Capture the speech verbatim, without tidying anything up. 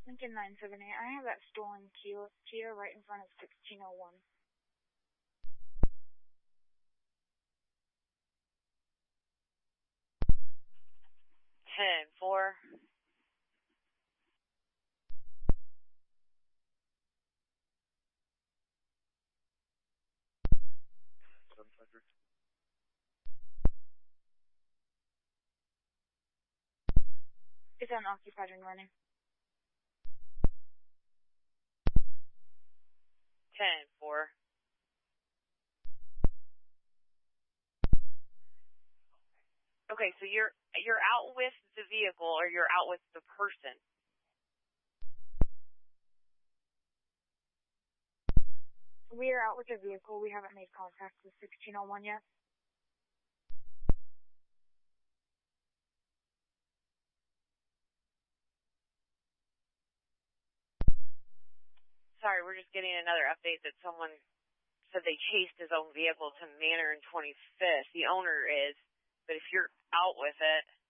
Lincoln nine seven eight. I have that stolen Kia, Kia right in front of sixteen oh one. ten four. It's unoccupied and running. ten four. Okay, so you're you're out with the vehicle or you're out with the person? We are out with the vehicle. We haven't made contact with sixteen oh one yet. Sorry, we're just getting another update that someone said they chased his own vehicle to Manor and twenty-fifth. The owner is, but if you're out with it...